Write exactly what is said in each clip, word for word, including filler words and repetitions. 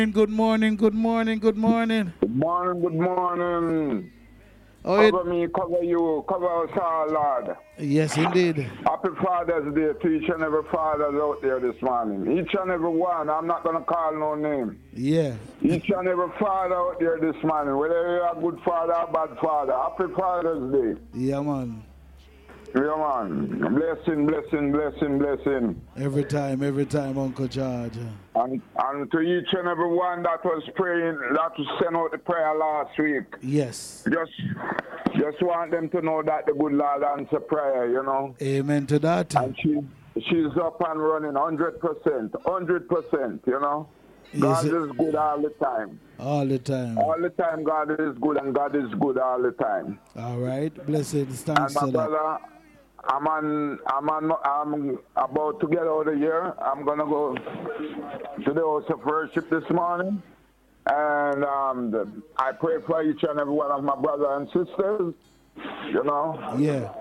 Good morning, good morning, good morning. Good morning, good morning. Oh, cover it... me, cover you, cover us all, Lord. Yes, indeed. Happy Father's Day to each and every father out there this morning. Each and every one. I'm not going to call no name. Yeah. Each and every father out there this morning, whether you're a good father or bad father. Happy Father's Day. Yeah, man. Yeah, man. Blessing, blessing, blessing, blessing. Every time, every time, Uncle George. And, and to each and every one that was praying, that was sent out the prayer last week. Yes. Just just want them to know that the good Lord answer prayer, you know. Amen to that. And she, she's up and running one hundred percent, one hundred percent, you know. God yes, is good all the time. All the time. All the time God is good, and God is good all the time. All right. Blessings. Thanks and my to brother, that. I'm on, I'm on, I'm about to get out of here. I'm gonna go to the house of worship this morning, and um, the, I pray for each and every one of my brothers and sisters. You know. Yeah.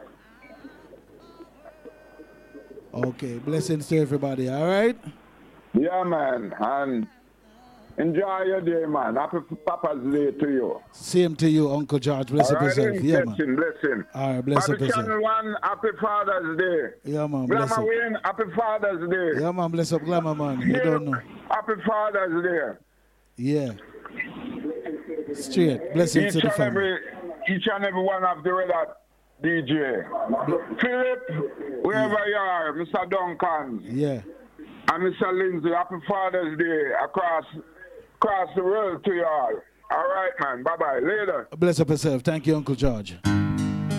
Okay. Blessings to everybody. All right. Yeah, man, and enjoy your day, man. Happy Papa's Day to you. Same to you, Uncle George. Bless up yourself. Yeah, blessing, man. blessing. All right, bless Happy up yourself. Channel One, Happy Father's Day. Yeah, man. Bless Glamour up. Wayne, Happy Father's Day. Yeah, man. Bless up, Glamour, man. You yeah, don't know. Happy Father's Day. Yeah. Straight. Blessings each to the family. Every, each and every one of the red D J. Philip, wherever yeah. you are, Mister Duncan. Yeah. And Mister Lindsay, Happy Father's Day across across the world to you all. All right, man. Bye-bye. Later. Bless up yourself. Thank you, Uncle George.